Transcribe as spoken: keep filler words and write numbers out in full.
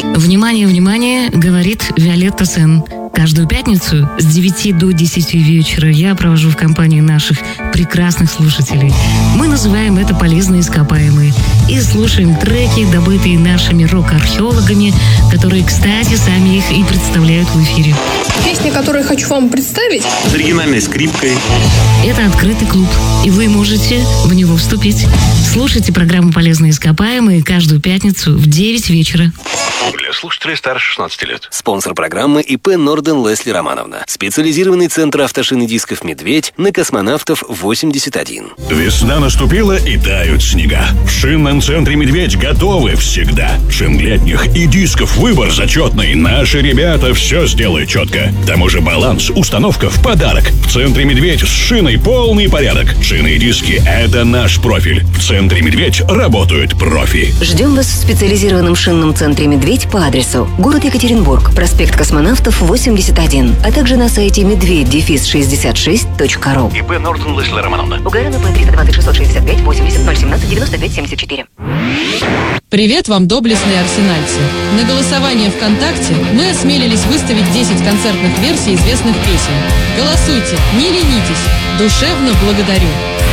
Внимание, внимание, говорит Виолетта Сен. Каждую пятницу с девяти до десяти вечера я провожу в компании наших прекрасных слушателей. Мы называем это «Полезные ископаемые» и слушаем треки, добытые нашими рок-археологами, которые, кстати, сами их и представляют в эфире. Песня, которую хочу вам представить, с оригинальной скрипкой. Это открытый клуб, и вы можете в него вступить. Слушайте программу «Полезные ископаемые» каждую пятницу в девять вечера. Для слушателей старше шестнадцати лет. Спонсор программы ИП Норден Лесли Романовна. Специализированный центр автошин и дисков «Медведь» на Космонавтов восемьдесят один. Весна наступила и тают снега. В шинном центре «Медведь» готовы всегда. Шин летних и дисков выбор зачетный. Наши ребята все сделают четко. К тому же баланс, установка в подарок. В центре «Медведь» с шиной полный порядок. Шины и диски — это наш профиль. В центре «Медведь» работают профи. Ждем вас в специализированном шинном центре «Медведь» по адресу город Екатеринбург, проспект Космонавтов восемьдесят один, а также на сайте медведь шестьдесят шесть точка ру. ИП Норден Лесли Романовна. УГРН П триста двадцать шестьсот шестьдесят пять восемьдесят ноль семнадцать девяносто пять семьдесят четыре. Привет вам, доблестные арсенальцы! На голосование ВКонтакте мы осмелились выставить десять концертных версий известных песен. Голосуйте, не ленитесь, душевно благодарю!